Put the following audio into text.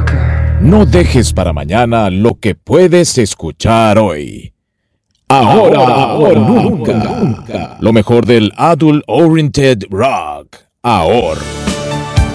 No dejes para mañana lo que puedes escuchar hoy. Ahora o nunca. Lo mejor del Adult Oriented Rock. Ahora.